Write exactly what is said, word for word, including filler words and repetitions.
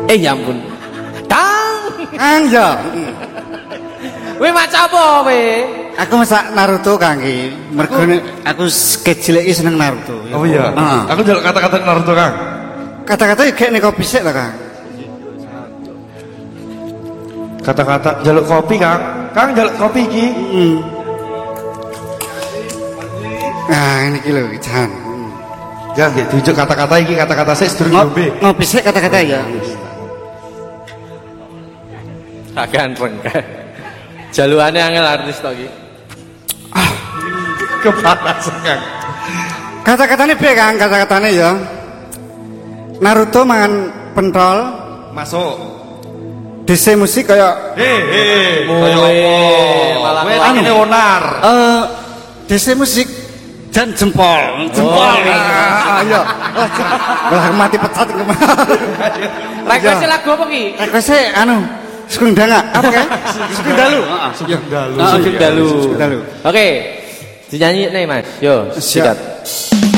Eh ya ampun. Kang. Kang ya. Kowe maca apa kowe? Aku masak Naruto Kang iki. Mergo aku kecileki seneng Naruto. Oh iya. Heeh. Aku njaluk kata-kata Naruto, Kang. Kata-kata iki nek kopi sik lah, Kang. Kata-kata njaluk kopi, Kang. Kang njaluk kopi iki. Heeh. Nah, ini iki lho, Jan. Ya, nggih diujuk kata-kata iki, kata-kata sik sedurung ngombe. Ngopi sik kata-kata ya. Akan rengke. Jalukane angel artis to iki. Ah, kepanasan, Kang. Kata-katane piye, Kang? Kata-katane ya. Naruto mangan pentol, Masuk. D C musik kaya He he. Kowe malah Kowe tangine onar. eh D C musik dan jempol. Jempol. Ah, iya. Lah mati pecat iki. Request lagu apa ki? Request anu Sugeng Danga. Apa kan? Sugeng Dalu. Heeh, Sugeng Dalu. Sugeng Dalu. Sugeng Dalu. Oke. Dinyanyi nih Mas. Yo, Siap. sikat.